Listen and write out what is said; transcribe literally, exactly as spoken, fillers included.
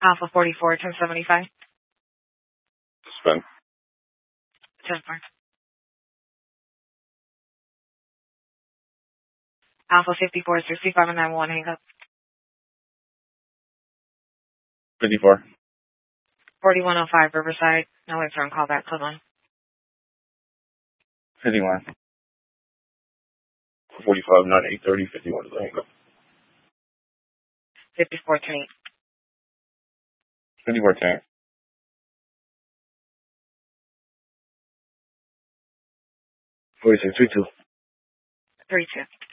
Alpha forty-four, ten seventy-five. Spin. ten four. Alpha fifty-four, sixty-five, and nine one, hang up. fifty-four. forty-one oh five, Riverside. No answer on callback. Hold on. fifty-one. forty-five, nine, eight thirty, fifty-one is the hang up. fifty-four, ten eight. fifty-four, ten. forty-six, three two. three two.